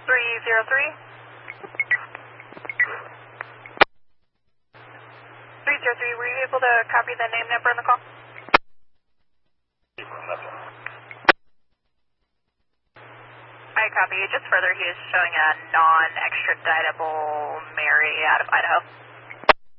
303. 303, were you able to copy the name number in the call? I copy. Just further, he is showing a non-extraditable Mary out of Idaho.